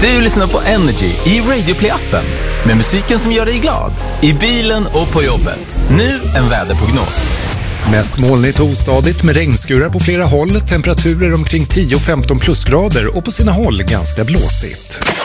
Du lyssnar på Energy i Radio Play-appen med musiken som gör dig glad. I bilen och på jobbet. Nu en väderprognos. Mest molnigt och ostadigt med regnskurar på flera håll. Temperaturer omkring 10-15 plusgrader och på sina håll ganska blåsigt.